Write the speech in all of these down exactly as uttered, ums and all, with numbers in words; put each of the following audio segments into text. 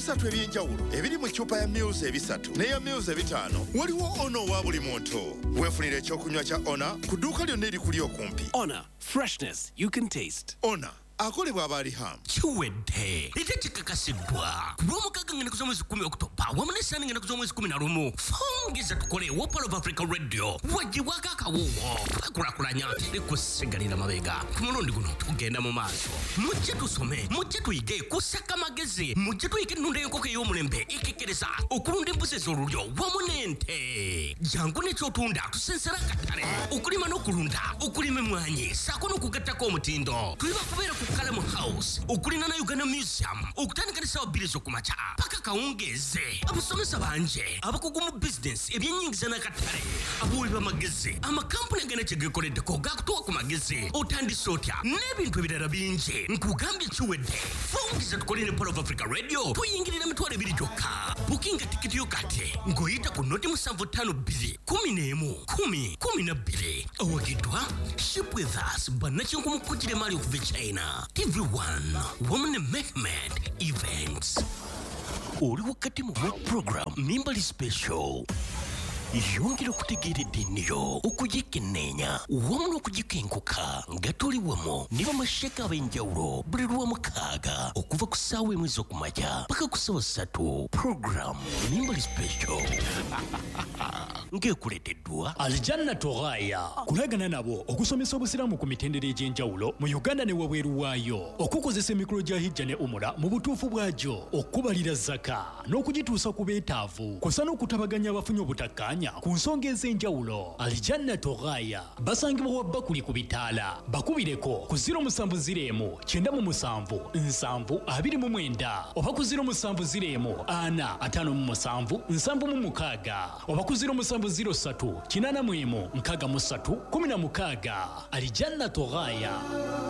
ebisatu ebyenjawulo ebiri mu ccupa ya Muse ebisatu n'eya Muse ebitaano waliwo ono wa buli muntu. Weefunira ekyokunywa kya Ona ku dduuka lyonna erikuli okumpi. Ona, freshness you can taste. Ona akolebwa abali ham. Chiwedde ite chikakasidwa kulwomukaaga ngene kuza mwezi kumi Oktoba wamu n'essaani ngene kuza mwezi kumi na lumu fongeza tukole Wopal of Africa Radio wajiwaka akawuwo akulakulanya likusigalira mabega ku mulundi guno tugenda mu maaso mujje tusome mujje tuyige kusaka magezi mujje tuyige ennunda y'enkoko ey'omulembe ikikiriza okulunda embuzi ez'olulyo wamu n'ente jangu n'ekyotunda tusensera akatale okulima n'okulunda okulima emmwanyi saako n'okugattako omutindo tuliba kubeera ku Kalamu House okulina na Uganda Museum okutandika n'essaawa bbiri z'okumakya paka kawungeeze abasomesa banje abakugu mu business ebyennyingiza n'akatale abuuli b'amagezi amakampuni agenda kye geekoleddeko gaakutuwa ku magezi otandise otya n'ebintu ebirala bingi nkugambye kiwedde fungiza tukole ne Wopal of Africa Radio tuyingirira emitwalo ebiri gyokka bukinga tikiti yo kati ng'oyita ku noti musanvu ttaano bbiri kumi n'emu kumi kumi na bbiri owagiddwa ship with us bannakinku mu kujjira emaali okuva e China T V one Woman Mehmet Events. Oli wakati mu program Mimbali Special. Yongera okutegeera eddiiniyo okugikenneenya wamu n'okugikenkuka nga tuli wamu ne bamasheka ab'enjawulo buli lw'omukaaga okuva ku ssaawa emu ez'okumakya paka ku ssaawa ssatu program Mimbali Special ng'ekuleeteddwa Aljanna Toraya kulagana nabo okusomesa obusiraamu ku mitendera egy'enjawulo mu Uganda ne wabweru waayo okukozesa emikolo gya hijja ne umura mu butuufu bwagyo okubalira zaka n'okugituusa ku beetaavu kw'ossa n'okutabaganya abafunye obutakkaanya ku nsonga ez'enjawulo. Aljanna Toraya basangibwa wa Bakuli ku bitaala bakubireko ku ziro musanvu ziro emu kyenda mu musanvu nsanvu abiri mu mwenda oba ku ziro musanvu ziro emu ana ataano mu musanvu nsanvu mu mukaaga oba ku ziro musanvu ziro ssatu kinaana mu emu nkaaga mu ssatu kumi na mukaaga. Aljanna Toraya.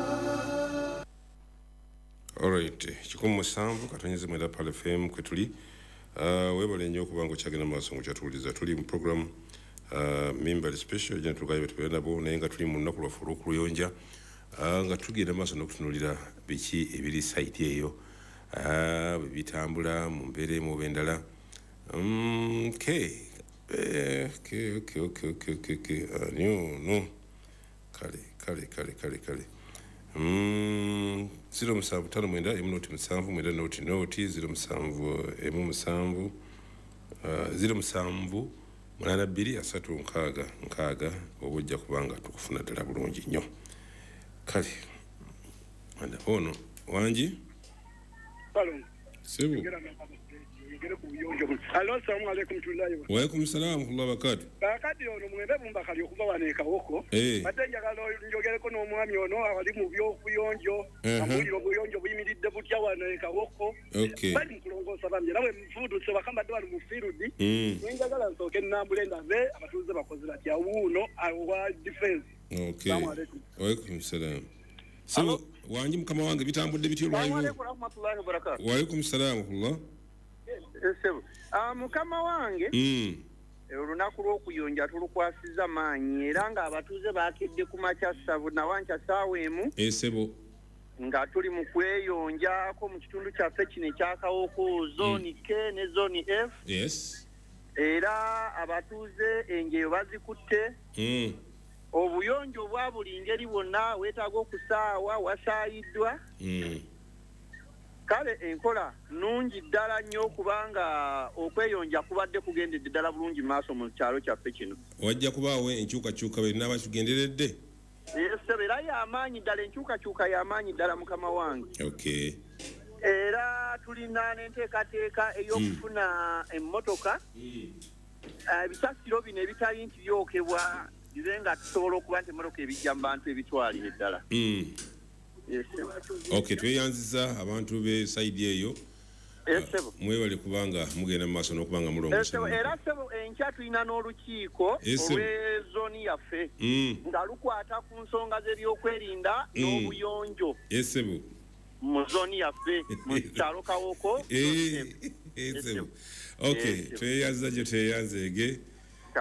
Alright, kikumu musanvu katonyeze mwenda pale F M kwe tuli uh, webale nnyo okuba nga okyagenda mu maaso ng'okyatuwuliriza tuli mu program uh, Mimbali Special gye tugayo betubeera nabo naye nga tuli mu lunaku lwaffe olw'okuluyonja uh, nga tugenda maaso n'okutunuulira biki ebiri sayiti eyo uh, bwe bitambula mu mbeera emu oba endala. um, okay. Eh, okay, okay, okay, okay, okay, okay. Uh, no, no. Kale, kale, kale, kale, kale. Mm, zero musanvu tano mwenda emu noti musanvu mwenda noti noti zero musanvu emu musanvu uh, zero musanvu munana bbiri asatu nkaaga nkaaga oba ojja kubanga tukufuna ddala bulungi nnyo. Kale anda ono wangi Salon sebu Alo, assalamu alaikum tulayo. Wa alaikum salaam wa barakatuh. Bakati ono mwende bumba kali okuva waneka woko. Eh. Ate njagala njogereko n'omwami ono abali mu by'okuyonjo. Amuliro buyonjo buyimiridde butya waneka woko. Okay. Bali mukulongoosa bamye nawe mufudu se bakamba ddwali mu field. Mm. Njagala nsooke nnambule ndabe abatuuze bakozi batya wuuno awa defense. Okay. Assalamu alaikum. Wa alaikum salaam. So wangi mukama wange bitambudde bityo lwayo. Wa alaikum rahmatullahi wa barakatuh. Wa alaikum salaam Allah. Esebo. Ah mukama wange. Mm. Olunaku lw'okuyonja tulukwasiza maanyi era nga abatuuze bakedde ku makya ssavu na wanca ssaawa emu. Esebo. Nga tuli mu kweyonjako mu kitundu kyaffe kino ekyakawoko zoni mm. K ne zoni F. Yes. Era abatuuze enjeyo bazikutte. Mm. Obuyonjo bwa buli ngeri bwonna weetaaga okusaawa wasaayiddwa. Mm. Kale enkola nungi ddala nnyo kubanga okweyonja kubadde kugendedde ddala bulungi maaso mu kyalo kyaffe kino. Wajja kubaawo enkyukakyuka bwe nnaaba kigenderedde? Yes, era y'amaanyi ddala enkyukakyuka y'amaanyi ddala mukama wange. Okay. Era tulina n'enteekateeka ey'okufuna emmotoka. Ebisasiro bino ebitali nti byokebwa bibe nga tusobola okuba nti emmotoka ebijja mu bantu ebitwalire ddala. Mm. Yes. Okay, tweyanziza abantu be side eyo. Esebo. Mwebale kubanga mugenda mu maaso n'okubanga mulongosa. Esebo era sebo enkya tulina n'olukiiko olw'ezooni yaffe nga lukwata ku nsonga z'ebyokwerinda n'obuyonjo. Esebo. Mu zooni yaffe mu kyalo Kawoko. Esebo. Okay, tweyanziza gye tweyanzeege.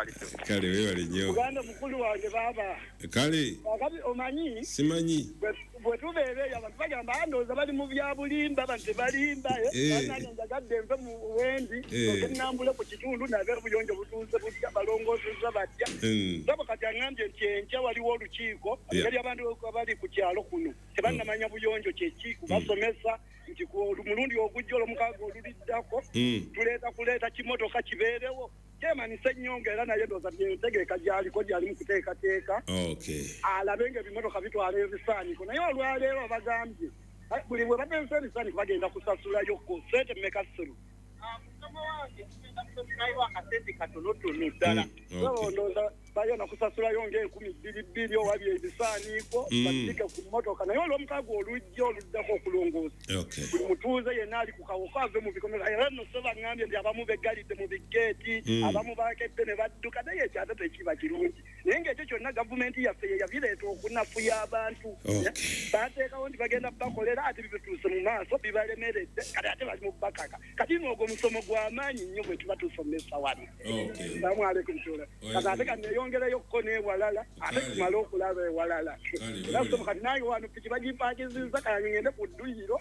Kale weebale nnyo. Uganda mukulu wange baba. Kale. Akabi omanyi? Simanyi. bwe tubeereyo abantu bagamba ndowooza bali mu bya bulimba abantu tebalimba banange njagadde nve mu wendi okenambule ku kitundu nabe obuyonjo butuuze butya balongoosezza batya sabo kati aŋŋambye nti enkya waliwo olukiiko engeri abantu abali ku kyalo kuno tebannamanya buyonjo kyeki kubasomesa nti mulundi ogujja olwomukaaga oluliddako tuleeta kuleeta kimotoka kibeerewo kyemanisa ennyonga era naye ndooza byentegeeka gyaliko gyali mu kuteekateeka alabe ng'ebimotoka bitwala ebisaaniko naye olwaleero bagambye buli bwe bagenza ebisaaniko bagenda kusasulayo ku sente mmeka ssulu mukama wange tugenda kusasulayo akasente katonotono ddala so ndooza bayona kusasulayo ng'enkumi bbiri bbiri owabye ebisaaniko batike ku mmotoka naye olw'omukaaga olujja oluddako okulongoosa buli mutuuze yenna ali ku kawoko ave mu bikomero era nno so baŋŋambye nti abamu beggalidde mu bigeeti abamu baakedde ne badduka naye ekyate tekiba kirungi naye ng'ekyo kyonna gavumenti yaffe ye yabireeta okunafuya abantu baateekawo nti bagenda bakolera ate bibituuse mu maaso bibalemeredde kati ate bali mu bakaka kati n'ogwo omusomo gw'amaanyi nnyo bwe tuba tusomesa wano salaamu aleikum kyula kati ate kaneyongereyo ko n'ewalala ate tumale okulaba ewalala era kusoma kati nange wano piki bagipaakizinza kanye ngende ku dduyiro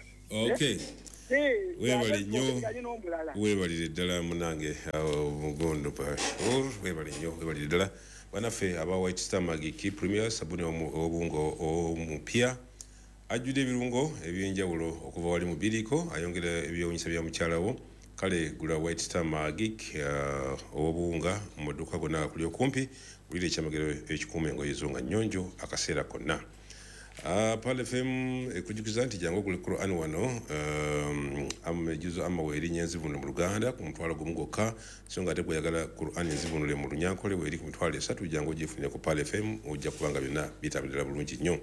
webale nnyo webalire ddala munange mugondo webale nnyo webalire ddala banaffe aba White Star Magic Premier sabuni obungo omupya ajjudde ebirungo ebyenjawulo okuva wali mu biriko ayongera ebyewunyisa bya mukyalawo kale gula White Star Magic obunga mu dduka gonna akuli okumpi bulire ekyamagero ekikuuma engoye zo nga nnyonjo akaseera konna Pal F M ekujukiza nti jangu kuli Quran wano amejuzo amaweri nyenzivuno mu Luganda ku mutwalo gumu gwokka so nga ate bweyagala Quran enzivunule mu Lunyankole weri ku mitwalo esatu jangu ogifunire ku Pal F M ojja kubanga byonna bitambulira bulungi nnyo.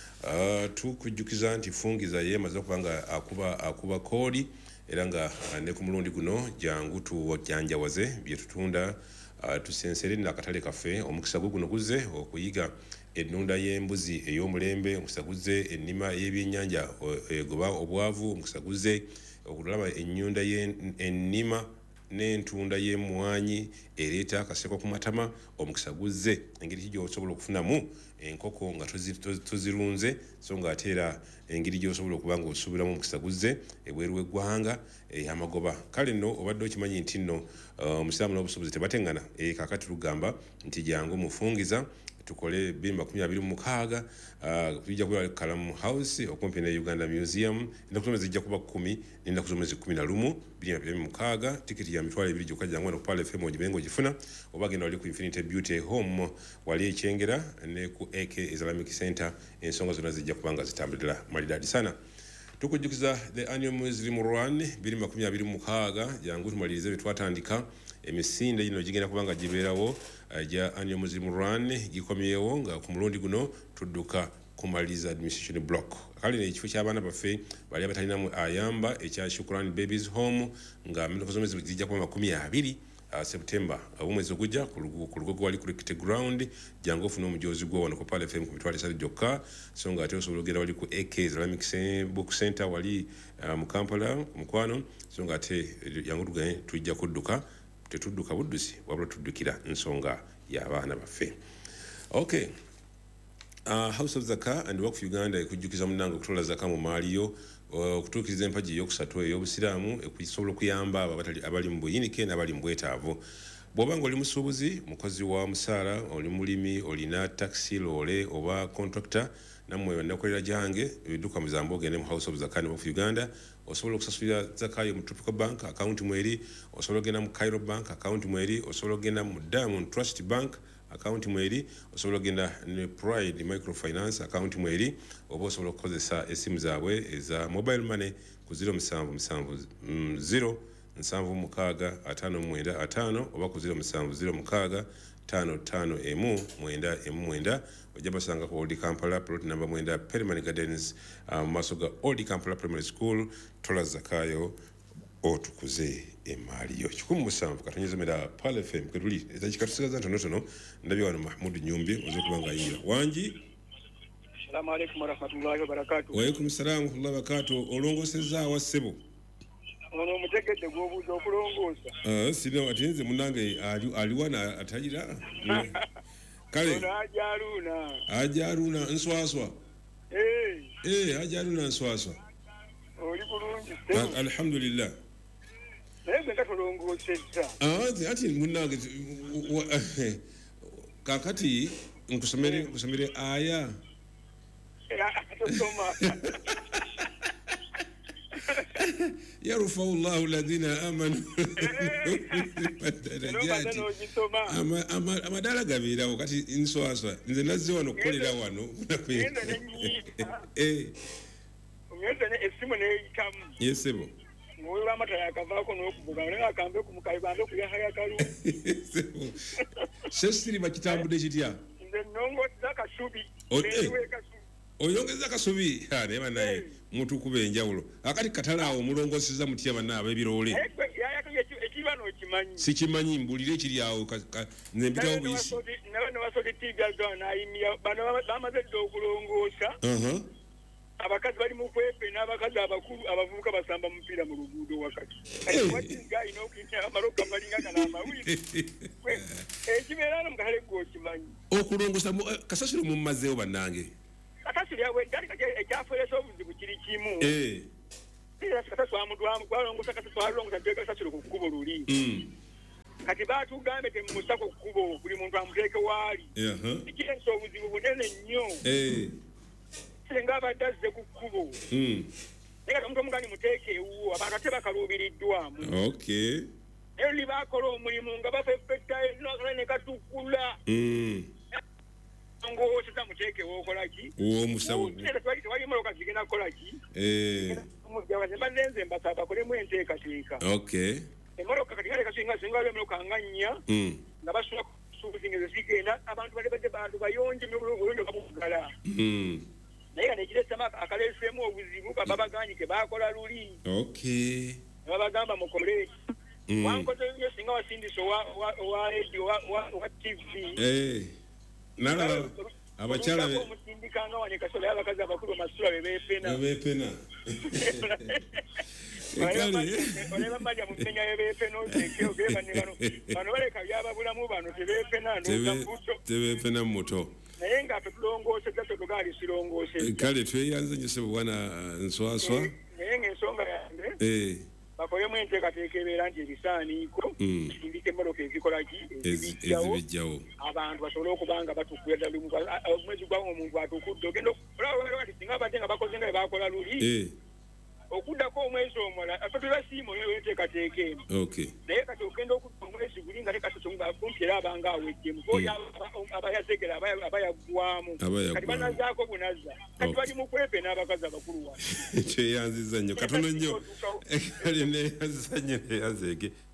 Tukujukiza nti fungiza yemaze kubanga akuba akuba kodi era nga ne ku mulundi guno jangu tujanjawaze bye tutunda tusensere nakatale kaffe omukisa guno guze okuyiga ennunda y'embuzi ey'omulembe omusaguze ennima y'ebyennyanja egoba obwavu omusaguze okulaba ennyunda y'ennima n'entunda y'emmwanyi ereeta akaseko ku matama omukisaguze engeri ki gy'osobola okufunamu enkoko nga tuzirunze so ng'ate era engeri gy'osobola okuba nga osubiramu omukisaguze ebweru w'eggwanga ey'amagoba kale nno obadde okimanyi nti nno omusiraamu n'obusuubuzi tebateŋŋana kaakati tugamba nti jangu mufungiza tukole bbiri makumi abiri mu mukaaga tujja kuba Kalamu House okumpi ne Uganda Museum ennaku zombi zijja kuba kkumi n'ennaku zombi kkumi na lumu bbiri abiri mu mukaaga tikiti ya mitwalo ebiri gyokka jangu no Pal F M ogibenga ogifuna oba genda wali ku Infinity Beauty Home wali ekyengera ne ku A K Islamic Center ensonga zonna zijja kuba nga zitambulira maridadi sana. Tukujjukiza the annual Muslim Run bbiri makumi abiri mu mukaaga jangu tumalirize betwatandika emisinde gino gigenda kubanga gibeerawo ja annual Muslim Run gikomyewo nga ku mulundi guno tudduka kumaliriza administration block kale n'ekifo ky'abaana baffe bali abatalinamu ayamba ekya Shukran Babies Home nga ennaku zombi zijja kuba makumi abiri September omwezi ogujja ku lugogo wali cricket ground jangu ofuna omujozi gwo wano ku Pal F M ku mitwalo esatu gyokka so nga ate osobola ogenda wali ku A K Islamic Book Center wali mu Kampala mukwano so nga ate jangu tuganye tujja kudduka tetudduka buddusi wabula tuddukira nsonga y'abaana baffe. Okay. Uh, House of Zaka and Work for Uganda ekujjukiza munange okutola zaka mu maaliyo okutuukiriza empagi ey'okusatu ey'obusiraamu ekusobola okuyamba abatali abali mu buyinike n'abali mu bwetaavu. Bw'oba nga oli musuubuzi mukozi wa musaala oli mulimi olina taxi loole oba contractor nammwe nakolera gyange ebidduka muzambe ogende mu House of Zaka and Work for Uganda osobola okusasulira zaka yo mu Tropical Bank account mweri osobola ogenda mu Cairo Bank account mweri osobola ogenda mu Diamond Trust Bank account mweri osobola ogenda ne Pride Microfinance account mweri oba osobola okukozesa esimu zaabwe eza mobile money ku zero musanvu musanvu zero nsanvu mukaaga ataano mwenda ataano oba ku zero musanvu zero mukaaga tano tano emu mwenda emu mwenda ojja basanga ku Old Kampala plot number mwenda Permanent Gardens mu maaso ga Old Kampala Primary School tola zakayo otukuze emaali yo kikumu musanvu katonyezemera Pal F M ketuli ezakikatusigaza ntonotono ndabye wano Mahmud Nyumbi ozokubanga ayingira wangi. Assalamu alaikum warahmatullahi wabarakatuh. Wa alaikum salaam warahmatullahi wabarakatuh. Olongoseza wa sebo ono mutegedde gwobuuza okulongoosa ah sino atenze munange aliwana atajira kale ono ajaruna ajaruna nswaswa Eh. Eh, ajali na nswaswa. Oli bulungi. Alhamdulillah. Nebe ngatolongosezza. Ah, ati munange kakati nkusomere nkusomere aya. Ya, tosoma. يرفع الله الذين آمنوا بالدرجات أما أما أما دارا غبيرا وكاتي إنسواسا إنزل نزوا نقولي وانو نقولي إيه umyeze ne esimu ne kam yesebo muwa mata yakavako nokubuga ne akambe kumukayibande kuyahaya kalu sebo sesiri bakitambude kitya nze nongo zakasubi ewe kasubi oyongeza kasubi ha nema naye mutu kubenjawulo akati katalaawo mulongosiza mutya banaaba ebirole ekibano kimanyi sikimanyi mbulire kiri awo nembitawo buyisi nawe newasoka etiiga zanayimya bano bamaze dda okulongoosa abakazi bali mu kwepe n'abakazi abakulu abavubuka basamba mupiira mu luguudo wakati watiga ina okuyinya amaloka malinga kana amawiri ekibeera no mukatale gwokimanyi okulongosa kasasiro mummazeewo bannange kasasiro yawe ndali ekyafueresa obuzibu kiri kimu eh kasaswamudwamu gwalongosa kasaswalongosa nteka kasasiro ku kkubo luli kati baatugambye temusa ku kkubo buli muntu amuteeke waali ikirensa obuzibu bunene nnyo senga abadde azze ku kkubo naye kati omuntu omugani muteeke ewuwo abantu ate bakaluubiriddwamu naye oli baakola omulimu nga bafeffetta enakala ne katukula ngooseza muteekewo okolaki tewali moloka zigenda kukolaki mbazenze mbasaba bakolemu enteekateeka emoloka kati kale kasinga singa emoloka nga nnya nga basula kusuuzingezo zigenda abantu bali badde bantu bayonje muyonjo kabugala naye nga nekiresema akaleeseemu obuzibu babaganyike bakola luli babagamba mukole wankoze yo singa wasindisa owa radio wa tv nala abakyala be omusindikanga wane kasola y'abakazi abakulu masula bebepena bebepena oleba mbalya mu mmenya bebepena ozeekeo geba ne bano bano baleka byababulamu bano tebepena ndozabuto tebepena muto naye nga tetulongoosezza tetugaali sirongoosezza kale tweyanzanyise bwana nswaswa naye ng'ensonga yange bakolemu enteekateeka ebeera nti ebisaaniiko sindika emmoloka ezikolaki ezibijjawo abantu basobole okuba nga batukuira omwezi gwawo omuntu atukudde ogenda olaba ti singa abadde nga bakoze nga bebakola luli okuddako omwezi omulala ate tebasiima oyo enteekateeka eno naye kati ogenda okudda omwezi guli nga kumpi era abanga awejjemu oyo abayazegera abayaggwamu kati banazaako bunazza kati bali mu kwepe n'abakazi abakulu wa kyeyanziza nnyo katono nnyo kale neyanziza nnyo neyanzeege